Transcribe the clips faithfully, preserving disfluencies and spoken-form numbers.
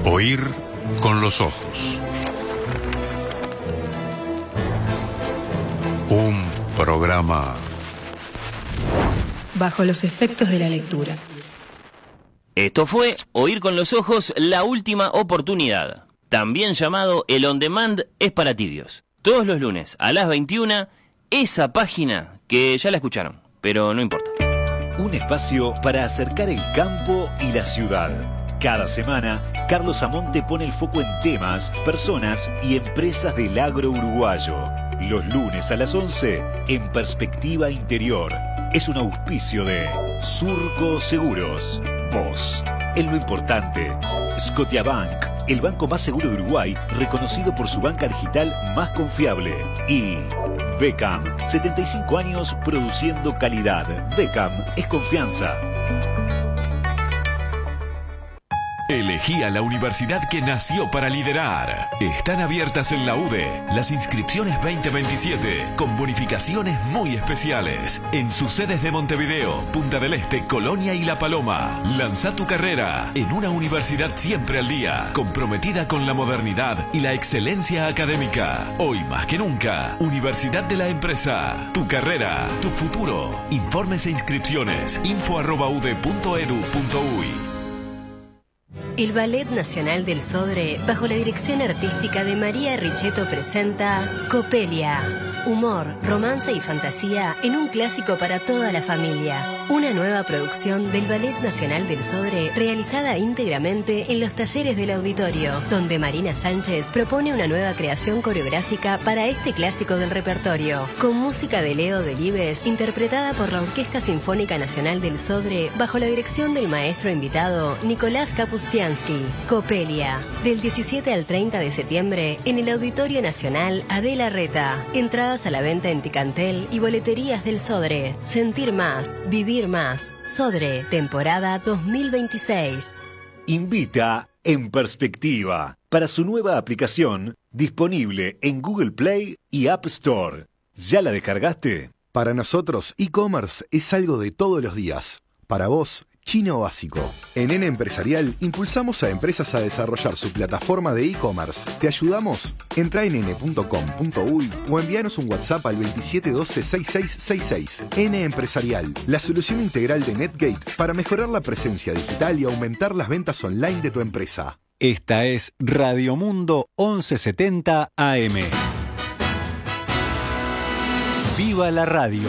Oír con los ojos. Un programa bajo los efectos de la lectura. Esto fue Oír con los ojos, la última oportunidad. También llamado El On Demand es para tibios. Todos los lunes a las veintiuna, esa página que ya la escucharon, pero no importa. Un espacio para acercar el campo y la ciudad. Cada semana, Carlos Amonte pone el foco en temas, personas y empresas del agro uruguayo. Los lunes a las once, en Perspectiva Interior. Es un auspicio de Surco Seguros. Vos, en lo importante. Scotiabank, el banco más seguro de Uruguay, reconocido por su banca digital más confiable. Y Beckham, setenta y cinco años produciendo calidad. Beckham es confianza. Elegí a la universidad que nació para liderar. Están abiertas en la U D E las inscripciones veinte veintisiete con bonificaciones muy especiales en sus sedes de Montevideo, Punta del Este, Colonia y La Paloma. Lanza tu carrera en una universidad siempre al día, comprometida con la modernidad y la excelencia académica. Hoy más que nunca, Universidad de la Empresa. Tu carrera, tu futuro. Informes e inscripciones info arroba ude punto edu punto uy. El Ballet Nacional del Sodre, bajo la dirección artística de María Richetto, presenta Copelia. Humor, romance y fantasía en un clásico para toda la familia. Una nueva producción del Ballet Nacional del Sodre realizada íntegramente en los talleres del auditorio, donde Marina Sánchez propone una nueva creación coreográfica para este clásico del repertorio, con música de Leo Delibes, interpretada por la Orquesta Sinfónica Nacional del Sodre, bajo la dirección del maestro invitado Nicolás Kapustiansky. Copelia, del diecisiete al treinta de septiembre en el Auditorio Nacional Adela Reta. Entradas a la venta en Ticantel y boleterías del Sodre. Sentir más, vivir más. Sodre, temporada dos mil veintiséis. Invita En Perspectiva para su nueva aplicación disponible en Google Play y App Store. ¿Ya la descargaste? Para nosotros, e-commerce es algo de todos los días. Para vos, chino básico. En N Empresarial impulsamos a empresas a desarrollar su plataforma de e-commerce. ¿Te ayudamos? Entra en ene punto com punto uy o envíanos un WhatsApp al veintisiete doce sesenta y seis sesenta y seis. N Empresarial, la solución integral de NetGate para mejorar la presencia digital y aumentar las ventas online de tu empresa. Esta es Radio Mundo once setenta A M. ¡Viva la radio!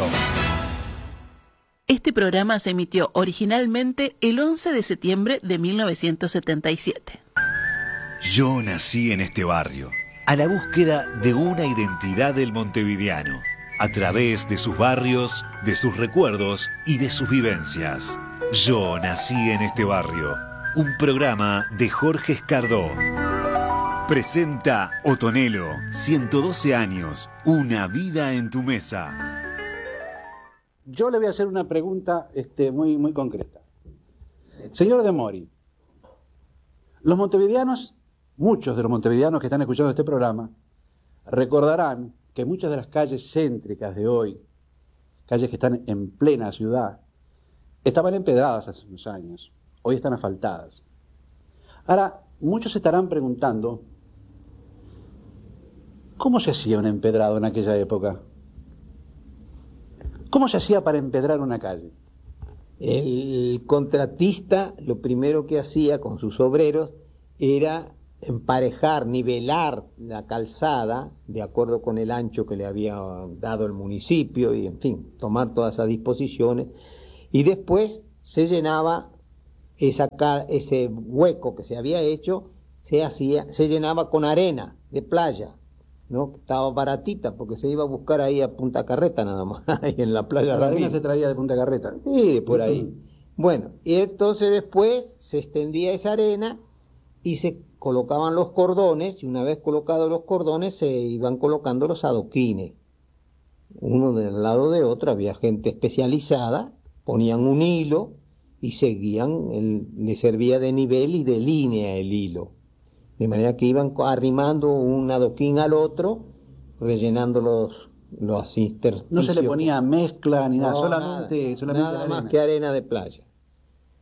Este programa se emitió originalmente el once de septiembre de mil novecientos setenta y siete. Yo nací en este barrio, a la búsqueda de una identidad del montevideano, a través de sus barrios, de sus recuerdos y de sus vivencias. Yo nací en este barrio, un programa de Jorge Escardó. Presenta Otonelo, ciento doce años, una vida en tu mesa. Yo le voy a hacer una pregunta este, muy, muy concreta. Señor De Mori, los montevideanos, muchos de los montevideanos que están escuchando este programa, recordarán que muchas de las calles céntricas de hoy, calles que están en plena ciudad, estaban empedradas hace unos años, hoy están asfaltadas. Ahora, muchos se estarán preguntando, ¿cómo se hacía un empedrado en aquella época? ¿Cómo se hacía para empedrar una calle? El contratista lo primero que hacía con sus obreros era emparejar, nivelar la calzada de acuerdo con el ancho que le había dado el municipio y, en fin, tomar todas esas disposiciones. Y después se llenaba esa, ese hueco que se había hecho, se hacía, se llenaba con arena de playa, ¿no? Que estaba baratita porque se iba a buscar ahí a Punta Carreta nada más, ahí en la playa. La arena se traía de Punta Carreta. Sí, por ahí. Uh-huh. Bueno, y entonces después se extendía esa arena y se colocaban los cordones, y una vez colocados los cordones se iban colocando los adoquines, uno del lado de otro. Había gente especializada, ponían un hilo y seguían, el, le servía de nivel y de línea el hilo. De manera que iban arrimando un adoquín al otro, rellenando los, los intersticios. No se le ponía mezcla ni nada, no, solamente, nada, solamente nada más que arena de playa.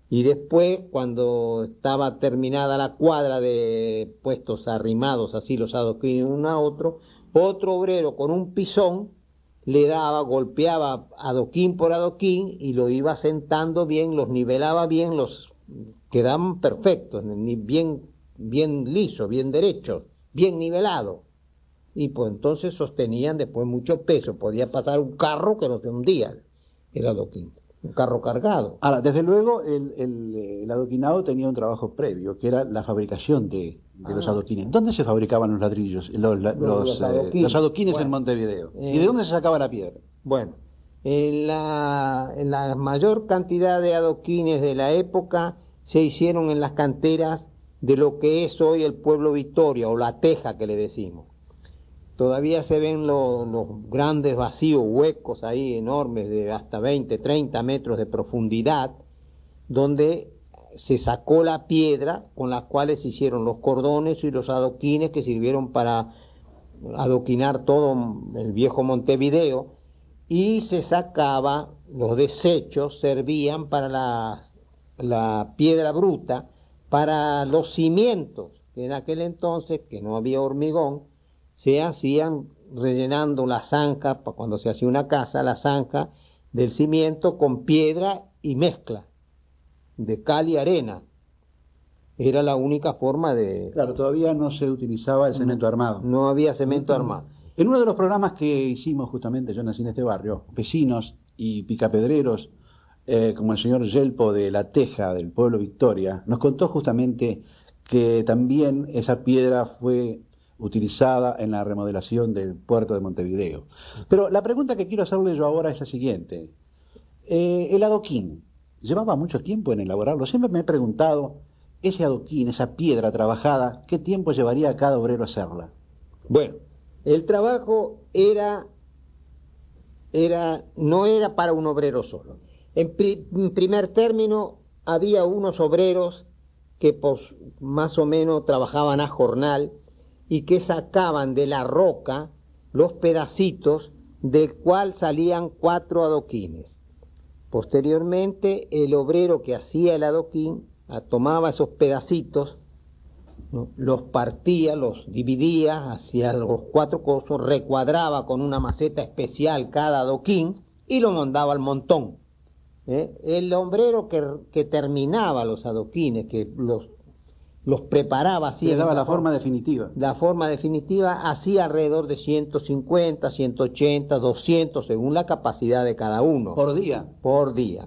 Y después, cuando estaba terminada la cuadra de puestos arrimados, así los adoquines uno a otro, otro obrero con un pisón le daba, golpeaba adoquín por adoquín y lo iba sentando bien, los nivelaba bien, los quedaban perfectos, bien, bien lisos, bien derechos, bien nivelados. Y pues entonces sostenían después mucho peso, podía pasar un carro que no se hundía el adoquín, un carro cargado. Ahora, desde luego el, el, el adoquinado tenía un trabajo previo, que era la fabricación de, de ah. los adoquines. ¿Dónde se fabricaban los ladrillos, los, los, los, los adoquines, eh, los adoquines bueno, en Montevideo? Eh, ¿Y de dónde se sacaba la piedra? Bueno, en la, en la mayor cantidad de adoquines de la época se hicieron en las canteras de lo que es hoy el pueblo Victoria, o La Teja que le decimos. Todavía se ven los, los grandes vacíos, huecos ahí enormes de hasta veinte, treinta metros de profundidad, donde se sacó la piedra con las cuales se hicieron los cordones y los adoquines que sirvieron para adoquinar todo el viejo Montevideo, y se sacaba, los desechos servían para la, la piedra bruta, para los cimientos, que en aquel entonces, que no había hormigón, se hacían rellenando la zanja, cuando se hacía una casa, la zanja del cimiento con piedra y mezcla de cal y arena. Era la única forma de... Claro, todavía no se utilizaba el cemento armado. No había cemento no, armado. En uno de los programas que hicimos justamente, yo nací en este barrio, vecinos y picapedreros, eh, como el señor Yelpo de La Teja, del pueblo Victoria, nos contó justamente que también esa piedra fue utilizada en la remodelación del puerto de Montevideo. Pero la pregunta que quiero hacerle yo ahora es la siguiente. Eh, el adoquín, ¿llevaba mucho tiempo en elaborarlo? Siempre me he preguntado, ese adoquín, esa piedra trabajada, ¿qué tiempo llevaría a cada obrero hacerla? Bueno, el trabajo era, era no era para un obrero solo. En, pri, en primer término, había unos obreros que pues, más o menos trabajaban a jornal, y que sacaban de la roca los pedacitos del cual salían cuatro adoquines. Posteriormente, el obrero que hacía el adoquín tomaba esos pedacitos, ¿no?, los partía, los dividía hacia los cuatro cosos, recuadraba con una maceta especial cada adoquín y lo mandaba al montón. ¿Eh? El obrero que, que terminaba los adoquines, que los los preparaba así. Le daba la forma definitiva. La forma definitiva, hacía alrededor de ciento cincuenta, ciento ochenta, doscientos, según la capacidad de cada uno. ¿Por día? Por día.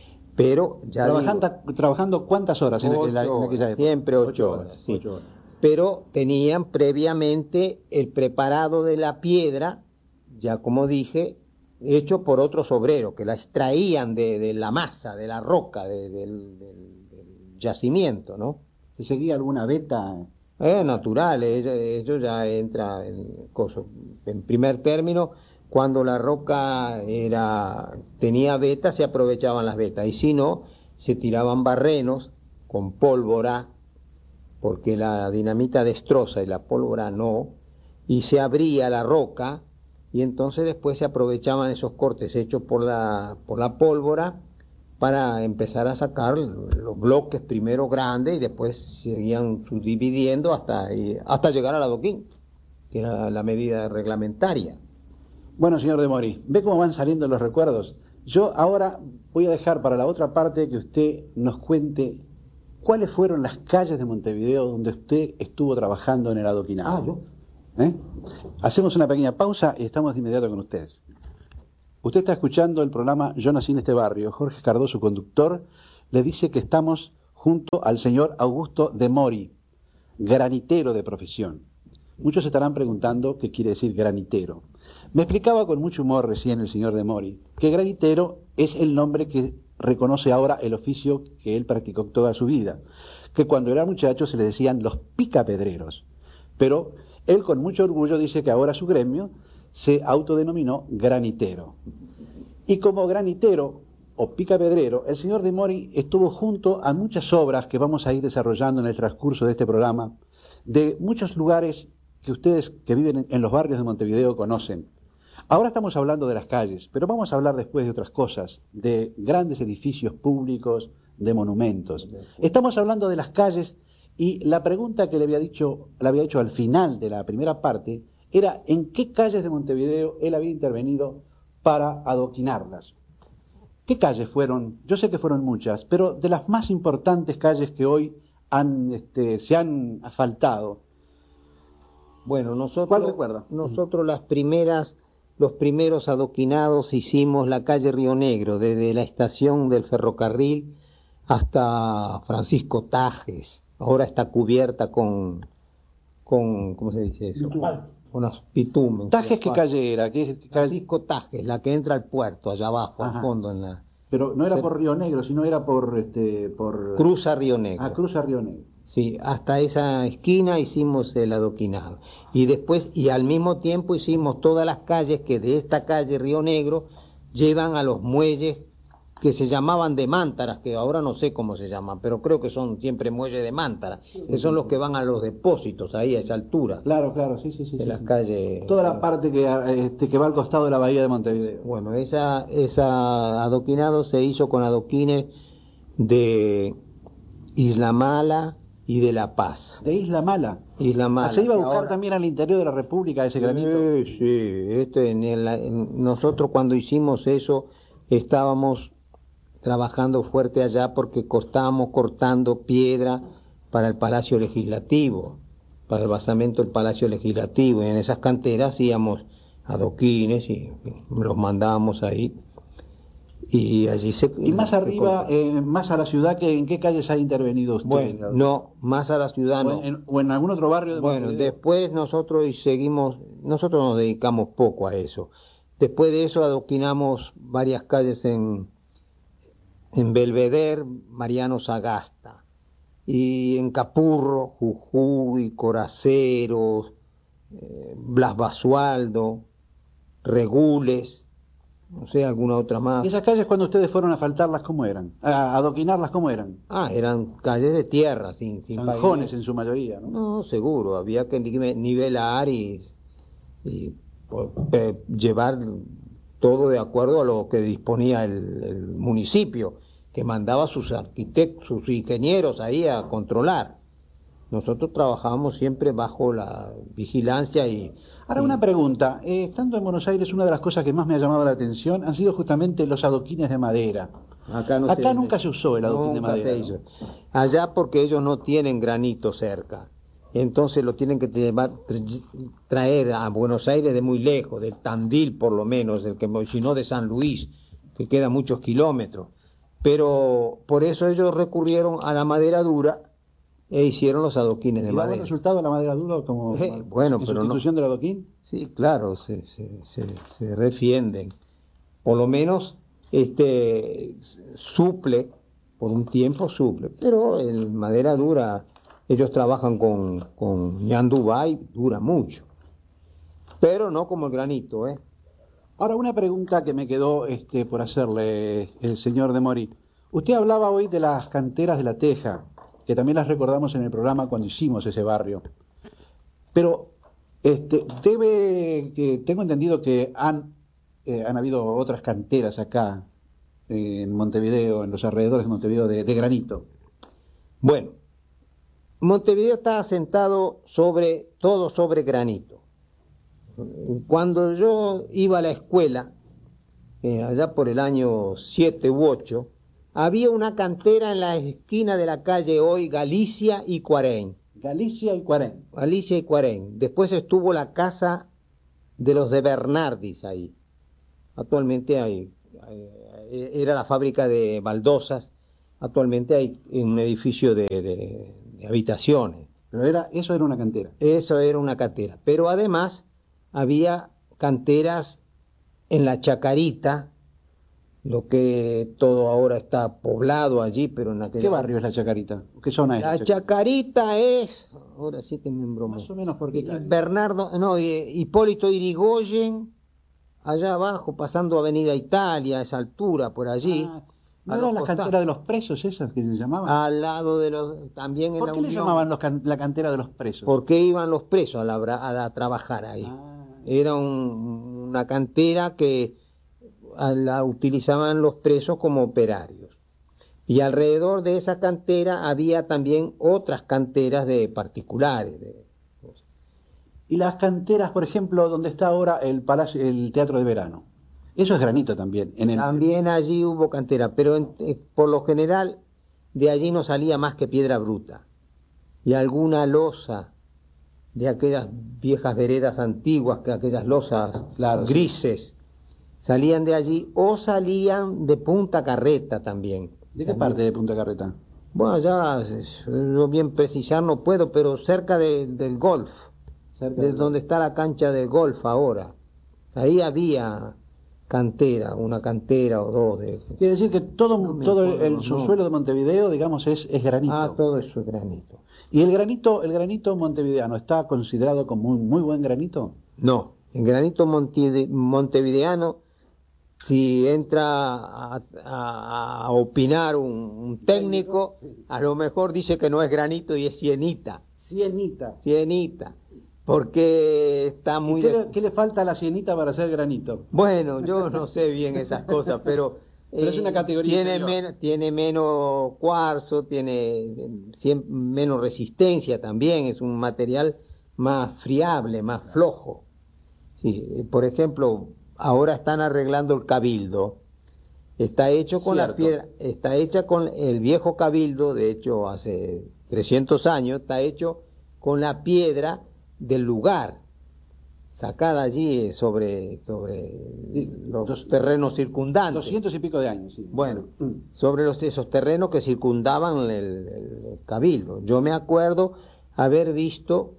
Pero ya Trabajando, digo, ¿Trabajando cuántas horas en, ocho en, la, en aquella época? Siempre ocho, ocho horas, horas, sí. ocho horas. Pero tenían previamente el preparado de la piedra, ya como dije, hecho por otros obreros, que la extraían de, de la masa, de la roca, de, de, del, del yacimiento, ¿no? ¿Se seguía alguna veta? Es natural, ello, ello ya entra en, coso. En primer término, cuando la roca era tenía vetas, se aprovechaban las vetas, y si no, se tiraban barrenos con pólvora, porque la dinamita destroza y la pólvora no, y se abría la roca, y entonces después se aprovechaban esos cortes hechos por la, por la pólvora, para empezar a sacar los bloques primero grandes y después seguían subdividiendo hasta, hasta llegar al adoquín, que era la medida reglamentaria. Bueno, señor De Mori, ¿ve cómo van saliendo los recuerdos? Yo ahora voy a dejar para la otra parte que usted nos cuente cuáles fueron las calles de Montevideo donde usted estuvo trabajando en el adoquinado. Ah, ¿yo? ¿Eh? Hacemos una pequeña pausa y estamos de inmediato con ustedes. Usted está escuchando el programa Yo nací en este barrio. Jorge Cardoso, conductor, le dice que estamos junto al señor Augusto De Mori, granitero de profesión. Muchos se estarán preguntando qué quiere decir granitero. Me explicaba con mucho humor recién el señor De Mori que granitero es el nombre que reconoce ahora el oficio que él practicó toda su vida, que cuando era muchacho se le decían los picapedreros, pero él con mucho orgullo dice que ahora su gremio se autodenominó granitero. Y como granitero o picapedrero, el señor De Mori estuvo junto a muchas obras que vamos a ir desarrollando en el transcurso de este programa, de muchos lugares que ustedes que viven en los barrios de Montevideo conocen. Ahora estamos hablando de las calles, pero vamos a hablar después de otras cosas, de grandes edificios públicos, de monumentos. Estamos hablando de las calles y la pregunta que le había dicho, le había hecho al final de la primera parte era en qué calles de Montevideo él había intervenido para adoquinarlas. ¿Qué calles fueron? Yo sé que fueron muchas, pero de las más importantes calles que hoy han, este, se han asfaltado. Bueno, nosotros, ¿Cuál recuerda? Nosotros las primeras, los primeros adoquinados hicimos la calle Río Negro, desde la estación del ferrocarril hasta Francisco Tajes. Ahora está cubierta con, con ¿cómo se dice eso? Con los bitumen. ¿Tajes qué calle era? ¿Qué, qué calle? Francisco Tajes, la que entra al puerto, allá abajo, Ajá. al fondo. En la... Pero no era por Río Negro, sino era por... este por Cruza Río Negro. Ah, cruza Río Negro. Sí, hasta esa esquina hicimos el adoquinado. Y después, y al mismo tiempo hicimos todas las calles que de esta calle Río Negro llevan a los muelles que se llamaban de mántaras, que ahora no sé cómo se llaman, pero creo que son siempre muelles de mántaras, que son los que van a los depósitos ahí a esa altura. Claro, claro, sí, sí, sí. De sí, las sí. calles. Toda la parte que, este, que va al costado de la bahía de Montevideo. Bueno, esa, esa adoquinado se hizo con adoquines de Isla Mala y de La Paz. De Isla Mala. Isla Mala. Ah, ¿se iba a que buscar ahora- también al interior de la República ese granito? Sí, sí. Este, en el- en- nosotros cuando hicimos eso estábamos trabajando fuerte allá porque estábamos cortando piedra para el Palacio Legislativo, para el basamento del Palacio Legislativo. Y en esas canteras íbamos adoquines y en fin, los mandábamos ahí. Y allí se... Y más se arriba, cortó. eh, más a la ciudad, que ¿en qué calles ha intervenido usted? Bueno, no, más a la ciudad o, no. en, o en algún otro barrio de Bueno, Montevideo. después nosotros seguimos, nosotros nos dedicamos poco a eso. Después de eso adoquinamos varias calles en, en Belvedere, Mariano Sagasta, y en Capurro, Jujuy, Coraceros, eh, Blas Basualdo, Regules, no sé, alguna otra más. ¿Y esas calles cuando ustedes fueron a asfaltarlas cómo eran? A adoquinarlas cómo eran? Ah, eran calles de tierra, sin, sin Zanjones pavimento. en su mayoría, ¿no? No, seguro, había que nive- nivelar y, y pues, eh, llevar todo de acuerdo a lo que disponía el, el municipio, que mandaba a sus arquitectos, sus ingenieros ahí a controlar. Nosotros trabajábamos siempre bajo la vigilancia y... Ahora una pregunta, eh, estando en Buenos Aires, una de las cosas que más me ha llamado la atención han sido justamente los adoquines de madera. Acá, no Acá se, nunca se usó el adoquín de nunca madera. se ¿no? hizo. Allá porque ellos no tienen granito cerca. Entonces lo tienen que llevar, traer a Buenos Aires de muy lejos, del Tandil por lo menos, del que, si no de San Luis, que queda muchos kilómetros. Pero por eso ellos recurrieron a la madera dura e hicieron los adoquines de ¿Y da buen madera. resultado la madera dura como Eh, bueno, en pero no- sustitución del adoquín? Sí, claro, se, se, se, se refienden. Por lo menos este suple, por un tiempo suple. Pero en madera dura, ellos trabajan con, con ñandubay, dura mucho. Pero no como el granito, ¿eh? Ahora una pregunta que me quedó este, por hacerle el señor de Mori. Usted hablaba hoy de las canteras de La Teja, que también las recordamos en el programa cuando hicimos ese barrio. Pero este, debe, que tengo entendido que han, eh, han habido otras canteras acá eh, en Montevideo, en los alrededores de Montevideo, de, de granito. Bueno, Montevideo está asentado sobre, todo sobre granito. Cuando yo iba a la escuela, eh, allá por el año siete u ocho, había una cantera en la esquina de la calle hoy Galicia y Cuarén. Galicia y Cuarén. Galicia y Cuarén. Después estuvo la casa de los de Bernardis ahí. Actualmente hay, eh, era la fábrica de baldosas. Actualmente hay un edificio de, de, de habitaciones. Pero era, eso era una cantera. Eso era una cantera. Pero además había canteras en la Chacarita, lo que todo ahora está poblado allí, pero en aquella... ¿Qué barrio es la Chacarita? ¿Qué zona es? La Chacarita es... Ahora sí que me embromó. Más o menos porque... Bernardo, no, eh, Hipólito Irigoyen, allá abajo, pasando Avenida Italia, a esa altura, por allí. Ah, ¿no a era los la costados. cantera de los presos esas que se llamaban? Al lado de los... También en ¿Por la qué le Unión. llamaban los can- la cantera de los presos? Porque iban los presos a, la, a, a trabajar ahí. Ah. Era un- una cantera que a la utilizaban los presos como operarios. Y alrededor de esa cantera había también otras canteras de particulares. De... Y las canteras, por ejemplo, donde está ahora el palacio, el Teatro de Verano. Eso es granito también. En el... También allí hubo cantera, pero en, eh, por lo general de allí no salía más que piedra bruta. Y alguna losa de aquellas viejas veredas antiguas, que aquellas losas claro, grises, sí. salían de allí o salían de Punta Carreta también. ¿De qué también. parte de Punta Carreta? Bueno, ya no bien precisar no puedo, pero cerca de, del golf, cerca de donde está la cancha de golf ahora. Ahí había cantera, una cantera o dos. De... Quiere decir que todo, no todo acuerdo, el, el subsuelo no. de Montevideo, digamos, es, es granito. Ah, todo eso es granito. ¿Y el granito, el granito montevideano está considerado como un muy buen granito? No, el granito monte, montevideano, si entra a, a, a opinar un, un técnico, a lo mejor dice que no es granito y es sienita. Sienita. Sienita. Porque está muy... ¿Y qué, le, qué le falta a la sienita para hacer granito? Bueno, yo no sé bien esas cosas, pero... pero eh, es una categoría tiene, men, tiene menos cuarzo, tiene cien, menos resistencia también, es un material más friable, más flojo. Sí, por ejemplo, ahora están arreglando el cabildo. Está hecho con Cierto. la piedra, está hecha con el viejo cabildo, de hecho hace trescientos años, está hecho con la piedra del lugar, sacada allí sobre, sobre los Dos, terrenos circundantes. Doscientos y pico de años, sí. Bueno, mm. sobre los, esos terrenos que circundaban el, el, el cabildo. Yo me acuerdo haber visto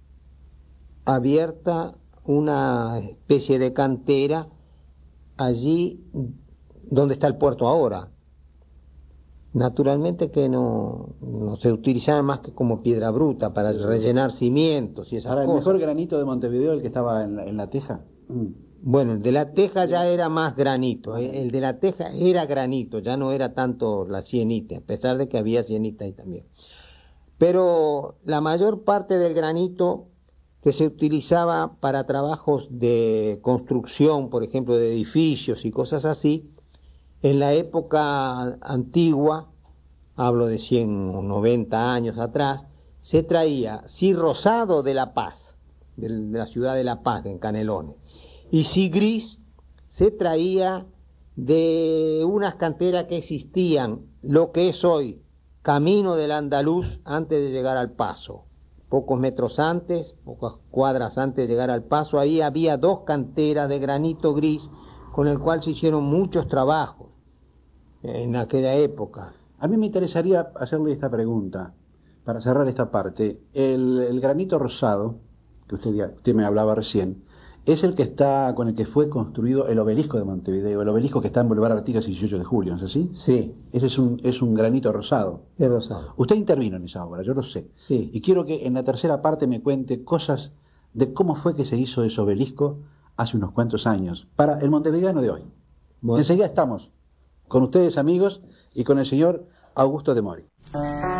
abierta una especie de cantera allí donde está el puerto ahora. Naturalmente que no, no se utilizaba más que como piedra bruta para rellenar cimientos y esas Ahora, cosas. ¿el mejor granito de Montevideo el que estaba en la, en la teja? Mm. Bueno, el de la teja ya era más granito. El de la teja era granito, ya no era tanto la sienita, a pesar de que había sienita ahí también. Pero la mayor parte del granito que se utilizaba para trabajos de construcción, por ejemplo, de edificios y cosas así, en la época antigua, hablo de cien o noventa años atrás, se traía si rosado de La Paz, de la ciudad de La Paz, en Canelones, y si gris se traía de unas canteras que existían, lo que es hoy Camino del Andaluz, antes de llegar al Paso. Pocos metros antes, pocas cuadras antes de llegar al Paso, ahí había dos canteras de granito gris con el cual se hicieron muchos trabajos en aquella época. A mí me interesaría hacerle esta pregunta, para cerrar esta parte. El, el granito rosado, que usted, usted me hablaba recién, es el que está, con el que fue construido el obelisco de Montevideo, el obelisco que está en Boulevard Artigas y dieciocho de julio, ¿no es así? Sí. Ese es un, es un granito rosado. Es rosado. Usted intervino en esa obra, yo lo sé. Sí. Y quiero que en la tercera parte me cuente cosas de cómo fue que se hizo ese obelisco hace unos cuantos años, para el montevideano de hoy. Bueno. Enseguida estamos con ustedes, amigos, y con el señor Augusto de Mori.